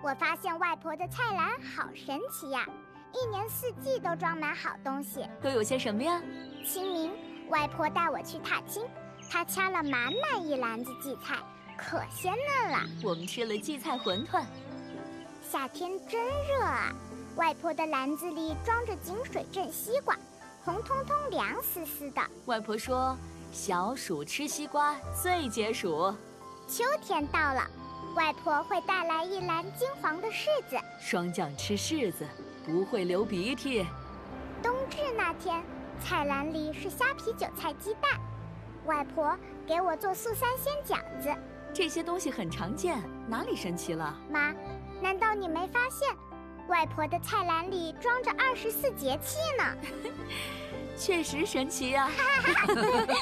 我发现外婆的菜篮好神奇呀，一年四季都装满好东西。 都有些什么呀？ 清明，外婆带我去踏青，她掐了满满一篮子荠菜，可鲜嫩了。 我们吃了荠菜馄饨。 夏天真热啊，外婆的篮子里装着井水镇西瓜，红彤彤凉丝丝的。 外婆说，小暑吃西瓜最解暑。 秋天到了，外婆会带来一篮金黄的柿子。 霜降吃柿子不会流鼻涕。 冬至那天，菜篮里是虾皮韭菜鸡蛋，外婆给我做素三鲜饺子。 这些东西很常见，哪里神奇了？ 妈，难道你没发现，外婆的菜篮里装着24节气呢？ 确实神奇呀。